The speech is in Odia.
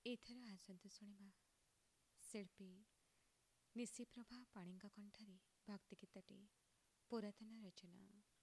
ଏଥର ଆସନ୍ତୁ ଶୁଣିବା ଶିଳ୍ପୀ ନିଶିପ୍ରଭା ପାଣିଙ୍କ କଣ୍ଠରେ ଭକ୍ତି ଗୀତଟି ପୁରାତନ ରଚନା।